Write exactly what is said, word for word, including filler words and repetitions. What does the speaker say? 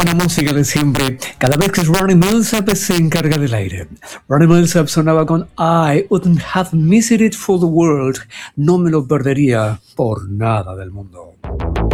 buena música de siempre. Cada vez que Ronnie Milsap se encarga del aire. Ronnie Milsap sonaba con I wouldn't have missed it for the world. No me lo perdería por nada del mundo.